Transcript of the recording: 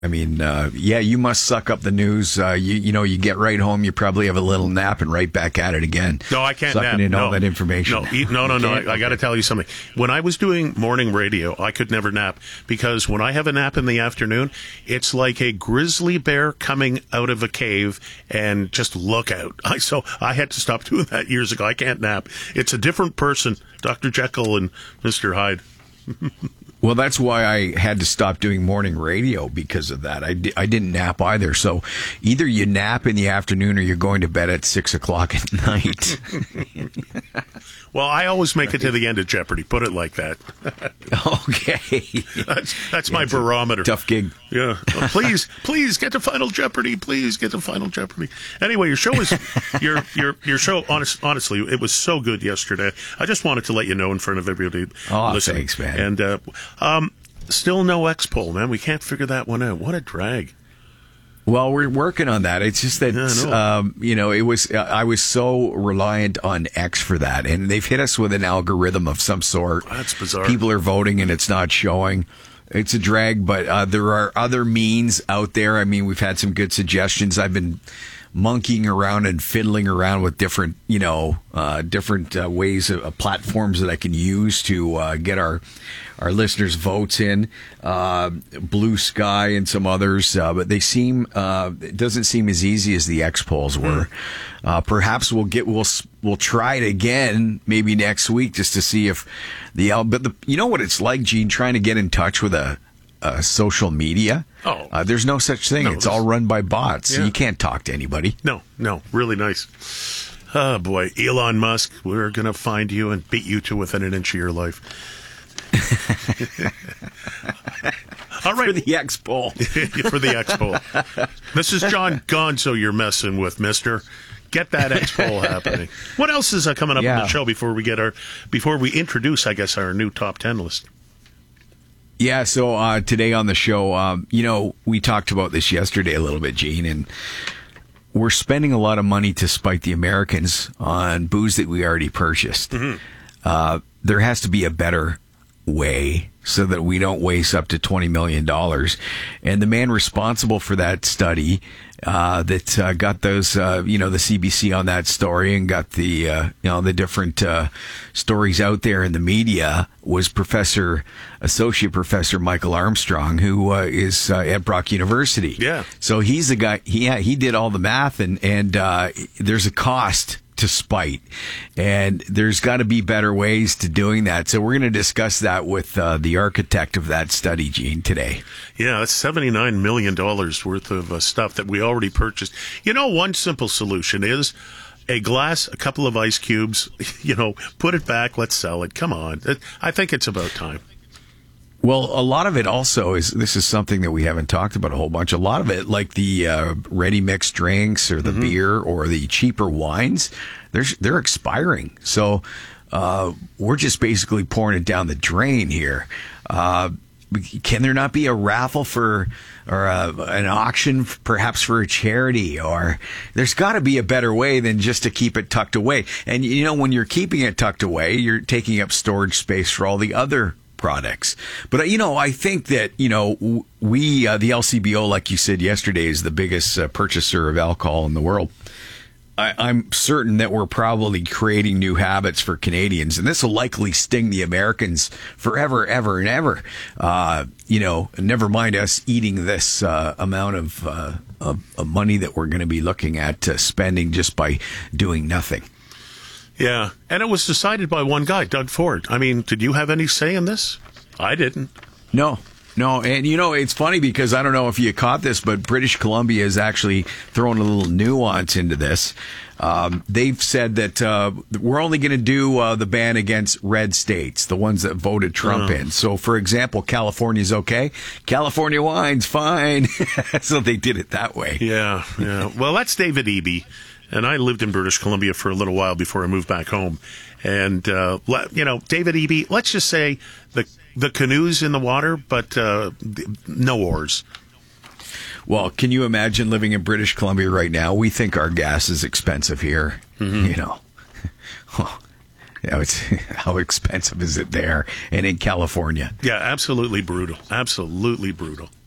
I mean, yeah, you must suck up the news. You get right home, you probably have a little nap and right back at it again. No, I can't sucking nap. in No. all that information. No. I got to tell you something. When I was doing morning radio, I could never nap because when I have a nap in the afternoon, it's like a grizzly bear coming out of a cave and just look out. So I had to stop doing that years ago. I can't nap. It's a different person, Dr. Jekyll and Mr. Hyde. Well, that's why I had to stop doing morning radio because of that. I didn't nap either. So either you nap in the afternoon or you're going to bed at 6 o'clock at night. Well, I always make it to the end of Jeopardy. Put it like that. Okay. That's my barometer. Tough gig. Yeah. Please get to Final Jeopardy. Please get to Final Jeopardy. Anyway, your show is your show. Honestly, it was so good yesterday. I just wanted to let you know in front of everybody listening. Thanks, man. And still no X-Poll, man. We can't figure that one out. What a drag. Well, we're working on that. It's just that, it was, I was so reliant on X for that. And they've hit us with an algorithm of some sort. That's bizarre. People are voting and it's not showing. It's a drag, but there are other means out there. I mean, we've had some good suggestions. I've been monkeying around and fiddling around with different ways of platforms that I can use to get our listeners' votes in. Blue Sky and some others, but they seem it doesn't seem as easy as the X polls were. Perhaps we'll try it again maybe next week just to see if you know what it's like, Gene, trying to get in touch with a social media. There's no such thing. It's all run by bots. Yeah. You can't talk to anybody. No. Really nice. Oh, boy. Elon Musk, we're going to find you and beat you to within an inch of your life. All right. For the X-Poll. For the X-Poll. This is John Gonzo you're messing with, mister. Get that X-Poll happening. What else is coming up in the show before we introduce, I guess, our new top 10 list? Yeah, so today on the show, we talked about this yesterday a little bit, Gene, and we're spending a lot of money to spite the Americans on booze that we already purchased. Mm-hmm. There has to be a better way so that we don't waste up to $20 million. And the man responsible for that study that got those, the CBC on that story and got the, the different stories out there in the media was Associate Professor Michael Armstrong, who is at Brock University. Yeah. So he's the guy, he did all the math and there's a cost to spite, and there's got to be better ways to doing that. So we're going to discuss that with the architect of that study, Gene, today. Yeah, that's $79 million worth of stuff that we already purchased. One simple solution is a glass, a couple of ice cubes, put it back, let's sell it. Come on. I think it's about time. Well, a lot of it also this is something that we haven't talked about a whole bunch. A lot of it, like the ready mixed drinks or the beer or the cheaper wines, they're expiring. So we're just basically pouring it down the drain here. Can there not be a raffle or an auction, perhaps for a charity? Or there's got to be a better way than just to keep it tucked away. And when you're keeping it tucked away, you're taking up storage space for all the other products. But, I think that, we, the LCBO, like you said yesterday, is the biggest purchaser of alcohol in the world. I'm certain that we're probably creating new habits for Canadians, and this will likely sting the Americans forever, ever, and ever. Never mind us eating this amount of money that we're going to be looking at spending just by doing nothing. Yeah, and it was decided by one guy, Doug Ford. I mean, did you have any say in this? I didn't. No, and it's funny because I don't know if you caught this, but British Columbia is actually throwing a little nuance into this. They've said that we're only going to do the ban against red states, the ones that voted Trump in. So, for example, California's okay. California wine's fine. So they did it that way. Yeah. Well, that's David Eby. And I lived in British Columbia for a little while before I moved back home. And, David Eby, let's just say the canoe's in the water, but no oars. Well, can you imagine living in British Columbia right now? We think our gas is expensive here. Mm-hmm. How expensive is it there and in California? Yeah, absolutely brutal. Absolutely brutal.